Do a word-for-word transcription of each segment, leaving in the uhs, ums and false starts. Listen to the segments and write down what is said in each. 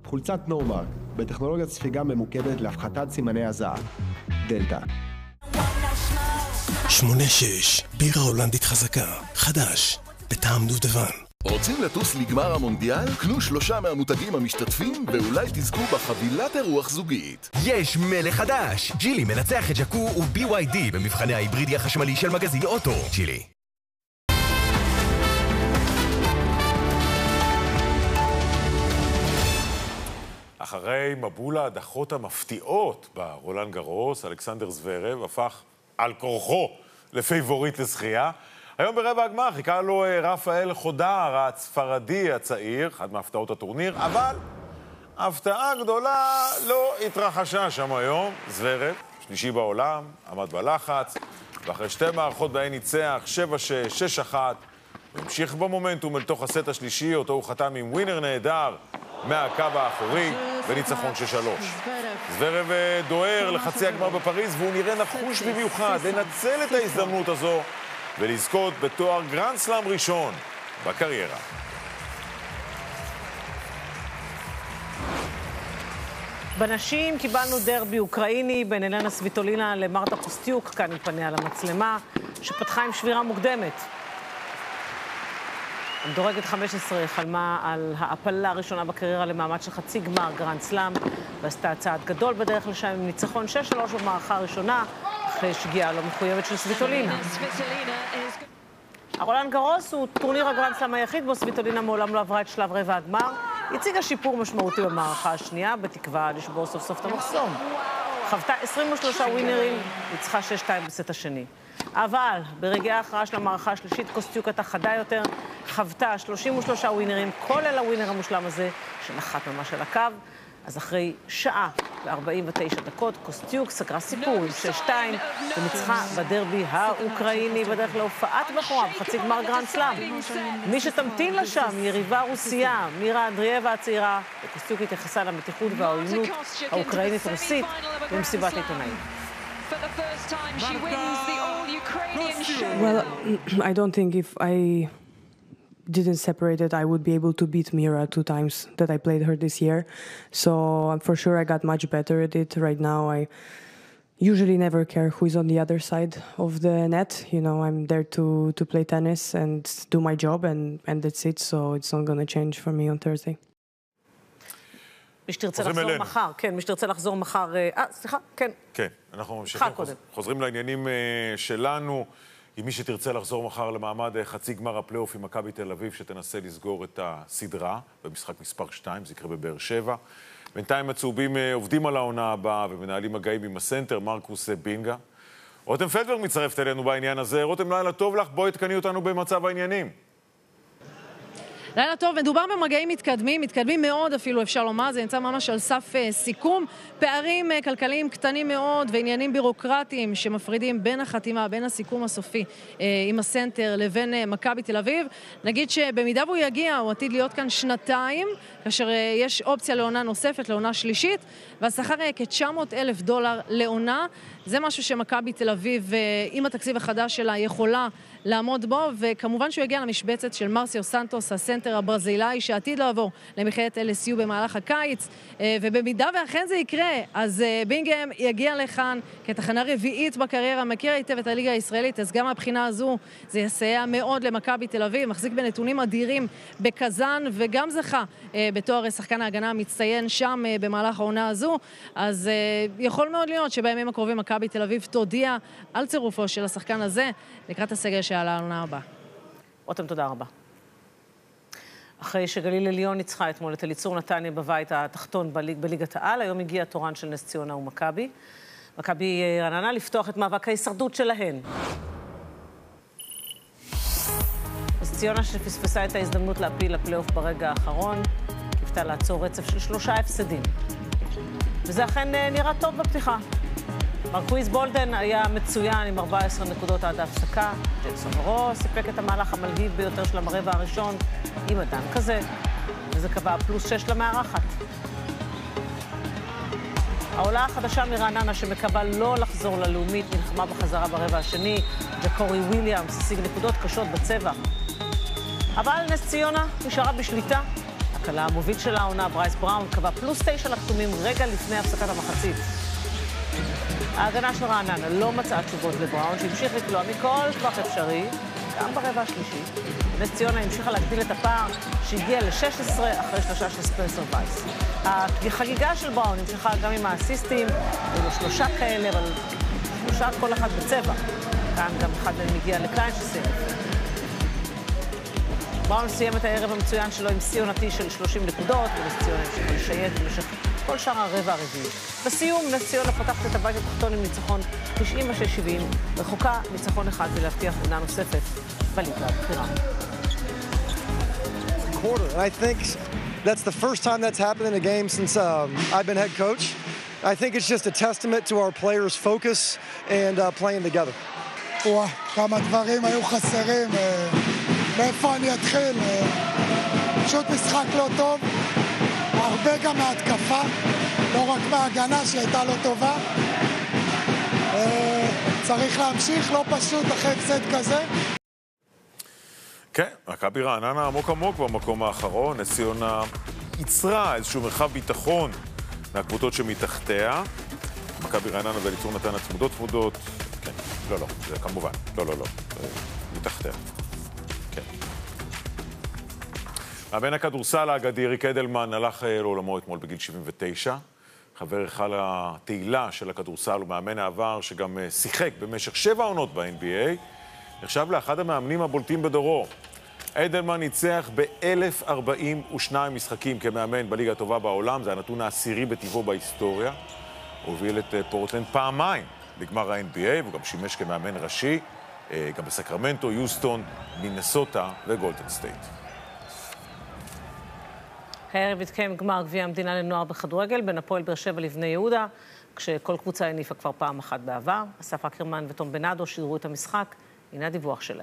חולצת נורמרק, בטכנולוגיית ספיגה ממוקדת להפחתת סימני הזעה. דלתא. שמונה שש, בירה הולנדית חזקה, חדש, בטעם דובדבן. רוצים לטוס לגמר המונדיאל? קנו שלושה מהמותגים המשתתפים ואולי תזכו בחבילת אירוח זוגית. יש מלך חדש! ג'ילי מנצח את ג'קו ו-בי וואי די במבחני ההיברידי החשמלי של מגזין אוטו. ג'ילי. אחרי מבול ההדחות המפתיעות ברולאן גרוס, אלכסנדר זוורב הפך על כורחו לפייבוריט לשחייה. היום ברבע הגמר חיכה לו רפאל חודר, הספרדי הצעיר, אחד מהפתעות הטורניר, אבל הפתעה גדולה לא התרחשה שם היום. זוורב, שלישי בעולם, עמד בלחץ, ואחרי שתי מערכות בהן ניצח שבע שש, שש אחת, והמשיך במומנטום אל תוך הסט השלישי, אותו הוא חתם עם ווינר נהדר מהקו האחורי בניצחון שש שלוש. זוורב דוהר לחצי הגמר בפריז, והוא נראה נחוש במיוחד לנצל את ההזדמנות הזו ולזכות בתואר גרנד סלאם ראשון בקריירה. בנשים קיבלנו דרבי אוקראיני בין אלנה סוויטולינה למרתה קוסטיוק, כאן עם פניה למצלמה, שפתחה עם שבירה מוקדמת. המדורגת חמש עשרה חלמה על ההפלה הראשונה בקריירה למעמד של חצי גמר גרנד סלאם, ועשתה צעד גדול בדרך לשם עם ניצחון שש שלוש במערכה הראשונה, אחרי שגיאה לא מחויבת של סוויטולינה. הרולאן גרוס הוא טורניר הגרנד סלאם היחיד בו סוויטולינה מעולם לא עברה את שלב רבע הגמר. הציגה שיפור משמעותי במערכה השנייה, בתקווה לשבור סוף סוף את המחסום. חוותה עשרים ושלושה ווינרים, ניצחה שש שתיים בסט השני. אבל ברגעי ההכרעה של המערכה השלישית, קוסטיוק הייתה חדה יותר, חוותה שלושים ושלושה ווינרים, כולל הווינר המושלם הזה, שנחת ממש על הקו. אז אחרי שעה ו-ארבעים ותשע דקות, קוסטיוק סגרה סיפור עם שש שתיים, וניצחה בדרבי האוקראיני בדרך להופעת בחורה בחצי גמר גרנד סלאם. מי שתמתין לה שם, יריבה רוסייה, מירה אנדריאבה הצעירה, וקוסטיוק התייחסה למתיחות והעוינות האוקראינית-רוסית במסיבת עיתונאים. Well, I don't think if I didn't separate it, I would be able to beat Mira two times that I played her this year. So for sure I got much better at it. Right now I usually never care who is on the other side of the net. You know, I'm there to, to play tennis and do my job, and, and that's it. So it's not going to change for me on Thursday. מי שתרצה לחזור מחר, כן, מי שתרצה לחזור מחר, אה, סליחה, כן. כן, אנחנו ממשיכים, חוזרים לעניינים שלנו. עם מי שתרצה לחזור מחר למעמד חצי גמר הפלייאוף עם מכבי תל אביב, שתנסה לסגור את הסדרה במשחק מספר שתיים, זה יקרה בבאר שבע. בינתיים הצהובים עובדים על העונה הבאה ומנהלים מגעים עם הסנטר, מרקוס בינגה. רותם פלדברג מצטרפת אלינו בעניין הזה. רותם, לילה טוב לך, בואי תקני אותנו במצב העניינים. לילה טוב, מדובר במגעים מתקדמים, מתקדמים מאוד אפילו, אפשר לומר, זה נמצא ממש על סף uh, סיכום, פערים uh, כלכליים קטנים מאוד ועניינים בירוקרטיים שמפרידים בין החתימה, בין הסיכום הסופי uh, עם הסנטר לבין uh, מכבי תל אביב. נגיד שבמידה והוא יגיע, הוא עתיד להיות כאן שנתיים, כאשר uh, יש אופציה לעונה נוספת, לעונה שלישית, והשכר uh, כ-תשע מאות אלף דולר לעונה. זה משהו שמכבי תל אביב, uh, עם התקציב החדש שלה, יכולה לעמוד בו, וכמובן שהוא יגיע למשבצת של מרסיו סנטוס, הסנטר הברזילאי, שעתיד לעבור למכללת אל אס יו במהלך הקיץ, ובמידה ואכן זה יקרה, אז בינגהם יגיע לכאן כתחנה רביעית בקריירה, מכיר היטב את הליגה הישראלית, אז גם מהבחינה הזו זה יסייע מאוד למכבי תל אביב, מחזיק בנתונים אדירים בקזן, וגם זכה בתואר שחקן ההגנה המצטיין שם במהלך העונה הזו, אז יכול מאוד להיות שבימים הקרובים מכבי תל אביב תודיע על צירופו של השחקן הזה לקראת הסגל שעלה העונה הבאה. רותם, תודה רבה. אחרי שגליל עליון ניצחה אתמול את אליצור נתניה בבית התחתון בליג, בליגת העל, היום הגיע תורן של נס ציונה ומכבי. מכבי רעננה לפתוח את מאבק ההישרדות שלהן. נס ציונה שפספסה את ההזדמנות להפיל לפלייאוף ברגע האחרון, קיוותה לעצור רצף של שלושה הפסדים. וזה אכן נראה טוב בפתיחה. מרקוויז בולדן היה מצוין עם ארבע עשרה נקודות עד ההפסקה. ג'קסון רו סיפק את המהלך המלהיב ביותר של הרבע הראשון עם אדם כזה, וזה קבע פלוס שש למארחת. העולה החדשה מרעננה שמקווה לא לחזור ללאומית נלחמה בחזרה ברבע השני. ג'קורי וויליאמס השיג נקודות קשות בצבע. אבל נס ציונה נשארה בשליטה. כלה המוביל של העונה, ברייס בראון, קבע פלוס תשע לחתומים רגע לפני הפסקת המחצית. ההגנה של רעננה לא מצאה תשובות לבראון, שהמשיך לקלוע מכל טווח אפשרי, גם ברבע השלישי. נס ציונה המשיכה להגדיל את הפער, שהגיע ל-שש עשרה אחרי שלושה של ספנסר וייס. החגיגה של בראון המשיכה גם עם האסיסטים, היו שלושה כאלה, אבל שלושה כל אחד בצבע. כאן גם אחד מהם הגיע לקליין שסיים. בראון סיים את הערב המצוין שלו עם שיא עונתי של שלושים נקודות, ונס ציונה המשיכה לשייט במשך כל שאר הרבע הרביעי. בסיום, נס ציונה פותחת את הבית התחתון עם ניצחון תשעים ושש שבעים, רחוקה ניצחון אחד ולהבטיח עונה נוספת בליגה הבכירה. And I think that's the first time that's happened in a game since um, I've been head coach. I think it's just a testament to our players' focus and uh, playing together. וואו, כמה דברים היו חסרים. מאיפה אני אתחיל? פשוט משחק לא טוב. הרבה גם מההתקפה, לא רק מההגנה שהייתה לא טובה. צריך להמשיך, לא פשוט אחרי הפסד כזה. כן, מכבי רעננה עמוק עמוק במקום האחרון. נס ציונה יצרה איזשהו מרחב ביטחון מהקבוצות שמתחתיה. מכבי רעננה ואליצור נתן צמודות צמודות. כן, לא, לא, זה כמובן. לא, לא, לא. מתחתיה. כן. מאמן הכדורסל האגדי אריק אדלמן הלך לעולמו אתמול בגיל שבעים ותשע. חבר היכל התהילה של הכדורסל ומאמן העבר שגם שיחק במשך שבע עונות ב-אן בי איי. נחשב לאחד המאמנים הבולטים בדורו. אדלמן ניצח ב-אלף ארבעים ושניים משחקים כמאמן בליגה הטובה בעולם, זה הנתון העשירי בטבעו בהיסטוריה. הוא הוביל את פורטלנד פעמיים לגמר ה-אן בי איי, והוא גם שימש כמאמן ראשי, גם בסקרמנטו, יוסטון, מינסוטה וגולדן סטייט. הערב התקיים גמר גביע המדינה לנוער בכדורגל בין הפועל באר שבע לבני יהודה, כשכל קבוצה הניפה כבר פעם אחת בעבר. אסף אקרמן ותום בנאדו שידרו את המשחק. הנה הדיווח שלהם.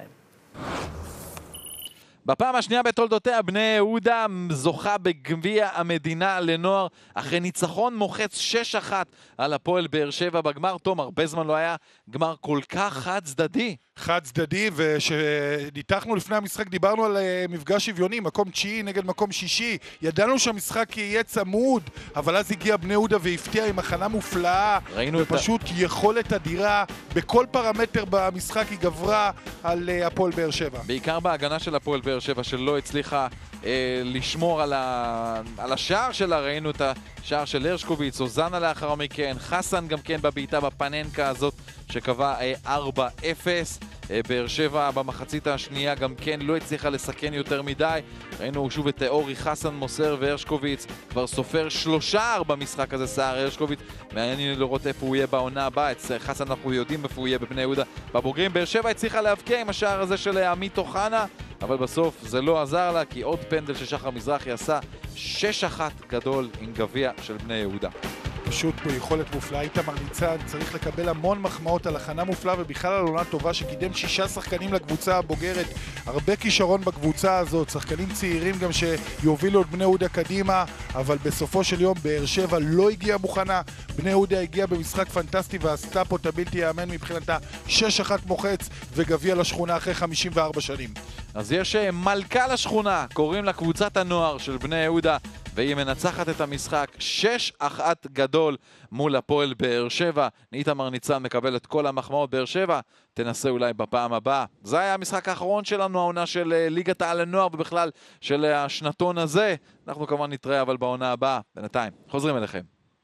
בפעם השנייה בתולדותיה בני יהודה זוכה בגביע המדינה לנוער אחרי ניצחון מוחץ שש אחת על הפועל באר שבע בגמר. תום, הרבה זמן לא היה גמר כל כך חד צדדי. חד צדדי, ושניתחנו לפני המשחק דיברנו על מפגש שוויוני, מקום תשיעי נגד מקום שישי. ידענו שהמשחק יהיה צמוד, אבל אז הגיע בני יהודה והפתיע עם הכנה מופלאה, ופשוט את... יכולת אדירה בכל פרמטר במשחק היא גברה על הפועל באר שבע. בעיקר בהגנה של הפועל באר שבע שלא הצליחה אה, לשמור על, ה... על השער שלה. ראינו את השער של הרשקוביץ, אוזנה לאחר מכן, חסן גם כן בבעיטה בפננקה הזאת שקבע אה, ארבע אפס. באר שבע במחצית השנייה גם כן לא הצליחה לסכן יותר מדי. ראינו שוב את אורי חסן מוסר והרשקוביץ כבר סופר שלושה ארבע במשחק הזה. סער הרשקוביץ, מעניין לראות איפה הוא יהיה בעונה הבאה. את חסן אנחנו יודעים איפה הוא יהיה בבני יהודה בבוגרים. באר שבע הצליחה להבקיע עם השער הזה של עמית אוחנה, אבל בסוף זה לא עזר לה, כי עוד פנדל ששחר מזרחי עשה שש אחת גדול עם גביע של בני יהודה. פשוט ביכולת מופלאה. איתמר ניצן צריך לקבל המון מחמאות על הכנה מופלאה ובכלל על עונה טובה שקידם שישה שחקנים לקבוצה הבוגרת. הרבה כישרון בקבוצה הזאת, שחקנים צעירים גם שיובילו את בני יהודה קדימה, אבל בסופו של יום באר שבע לא הגיעה מוכנה. בני יהודה הגיעה במשחק פנטסטי ועשתה פה את הבלתי יאמן מבחינתה. שש אחת מוחץ וגביע לשכונה אחרי חמישים וארבע שנים. אז יש מלכה לשכונה, קוראים לה קבוצת הנוער של בני יהודה, והיא מנצחת את המשחק שש אחת גדול מול הפועל באר שבע. איתמר ניצן מקבל את כל המחמאות. באר שבע תנסה אולי בפעם הבאה. זה היה המשחק האחרון שלנו, העונה של ליגת העל לנוער ובכלל של השנתון הזה. אנחנו כמובן נתראה אבל בעונה הבאה. בינתיים חוזרים אליכם.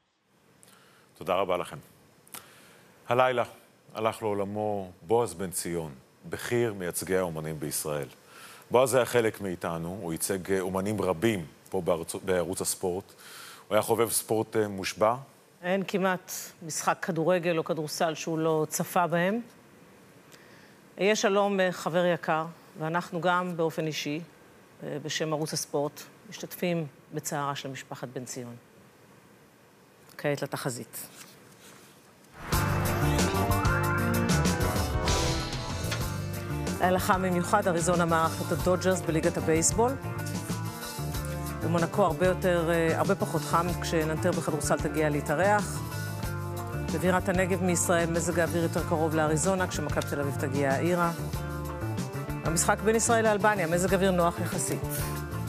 תודה רבה לכם. הלילה הלך לעולמו בועז בן ציון, בכיר מייצגי האומנים בישראל. בועז היה חלק מאיתנו, הוא ייצג אומנים רבים פה בערוץ, בערוץ הספורט. הוא היה חובב ספורט מושבע. אין כמעט משחק כדורגל או כדורסל שהוא לא צפה בהם. יש שלום חבר יקר, ואנחנו גם באופן אישי, בשם ערוץ הספורט, משתתפים בצערה של משפחת בן ציון. כעת לתחזית. ההלכה במיוחד, אריזונה מארחת את הדודג'רס בליגת הבייסבול. במונקו הרבה יותר, הרבה פחות חם כשננטר בכדורסל תגיע להתארח. בבירת הנגב מישראל מזג האוויר יותר קרוב לאריזונה כשמכבי תל אביב תגיע העירה. המשחק בין ישראל לאלבניה, מזג אוויר נוח יחסית.